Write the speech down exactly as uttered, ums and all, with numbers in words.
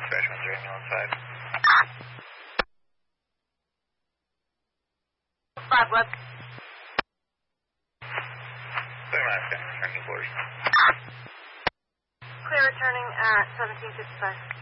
Crash one zero one five. Five left. Clear Alaska, returning to quarters. Clear returning at seventeen fifty-five.